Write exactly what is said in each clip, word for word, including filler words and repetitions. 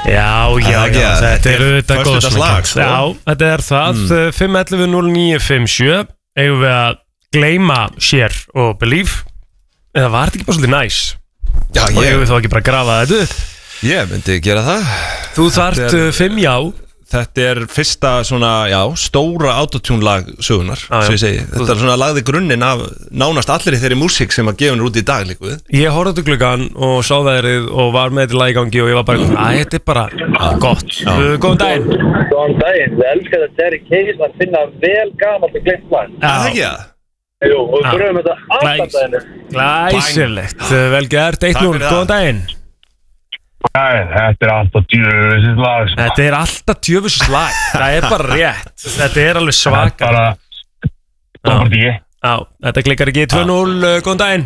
Já, já, já, þetta er auðvitað góðsmækjant. sko. Já, þetta er það, mm. fimm ellefu núll níu fimm sjö. Eigum við að gleyma Share og Believe? Eða var þetta ekki bara svolítið næs? Já, og ég eigum við þá ekki bara grafa þetta upp? Ég myndi gera það. Þú þarft er, fimm já. Þetta er fyrsta svona, já, stóra autotune-lag sögunar, ah, sem ég segi. Þetta er svona lagði grunninn af nánast allir í þeirri músík sem að gefa henni út í dag líka við. Ég horfði til gluggan og sá veðrið og var með þetta lag í gangi og ég var bara, að þetta er bara ah, gott. Uh, góðan daginn. Góðan daginn, við elskar þetta Jerry Case að finna vel gamalt og glimt lag. Já, það ekki það? Jú, og við bröðum þetta alltaf daginu. Glæsilegt, vel gert, eitt núll, góðan daginn. Nei, þetta er alltaf djöfusins lag. Þetta er alltaf djöfusins lag. Það er bara rétt. Þetta er alveg svaka. Þetta er bara því. Já, þetta klikkar ekki. tvö núll, góðan daginn.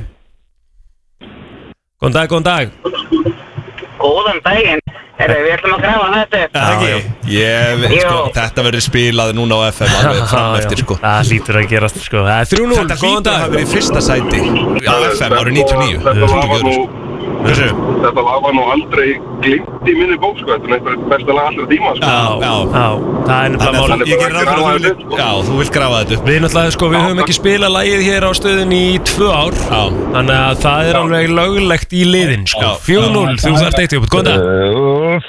Góðan dag, góðan dag. Góðan daginn. Herru, við ætlum að grafa þetta. Það ekki? Ég, sko, þetta verður spilað núna á F M alveg fram eftir, sko. Það lítur að gerast, sko. Það er þrjú núll, góðan dag. Þetta lítur að hafa verið í fyrsta sæti á F M árið níutíu og níu. Þetta lag var nú Þetta lag var nú aldrei glimt í minni bók, sko. Þetta er eitthvað besta lag allra tíma, sko. Já, já. Já, það er nefnilega mál. Ég gerir ráð fyrir að þú vilt, já, þú vilt grafa þetta upp. Við náttúrulega, sko, við höfum ekki spilað lagið hér á stöðinni í tvö ár. Já. Þannig að það er alveg löglegt í liðin, sko. fjögur núll, þú þarft eitt í upput. Góðan dag.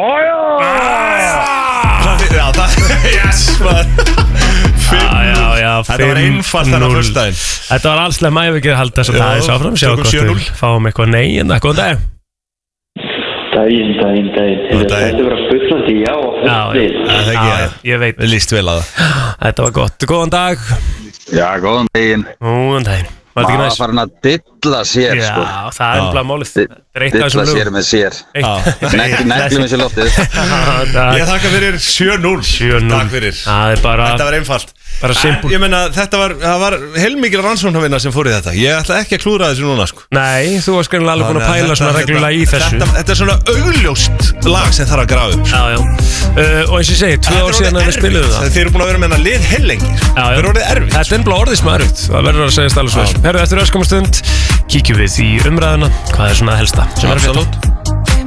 Já, það, yes, maður. Já, já, já, þetta var einfalt þennan fyrstæðin. Þetta var allslega mæfikir hald þess að það er sáfram. Sjá hvort við fáum eitthvað nei en það. Góðan dag. Daginn, daginn, daginn. Þetta var að fullandi já og fullandi. Það er ekki, ég veit. Við líst vel að það. Þetta var gott. Góðan dag. Já, góðan daginn. Góðan daginn. Maður var farin að dilla sér, já, sko. Já, það er umlað málið. Dilla sér með sér. Neglum þessi loftið. Ég þakka fyrir sjö núll. Takk fyrir. Þetta var einfalt. Bara simpul. Ég meina, þetta var, það var heilmikil rannsóknarvinna sem fór í þetta. Ég ætla ekki að klúra þessu núna, sko. Nei, þú varst greinilega alveg búin að pæla svona reglulega í þessu. Þetta, þetta er svona augljóst lag sem þarf að grafa upp. Já, já. Uh, og eins og ég segi, tvö ár síðan að við spiluðum það. Þið eru búin að vera með hennar lið heillengir. Það er orðið erfitt. Þetta er ennblá orðið sem er erfitt. Það verður að segjast alveg svo. Herru, eftir öskamastund kíkjum við í umræðuna. Hvað er svona helsta sem er að frétta?